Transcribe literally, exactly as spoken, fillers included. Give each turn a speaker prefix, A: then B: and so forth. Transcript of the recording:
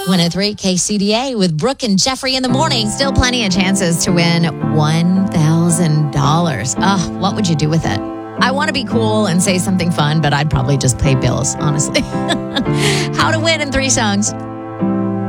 A: one oh three K C D A with Brooke and Jeffrey in the morning.
B: Still plenty of chances to win one thousand dollars. Ugh, what would you do with it? I want to be cool and say something fun, but I'd probably just pay bills, honestly. How to win in three songs.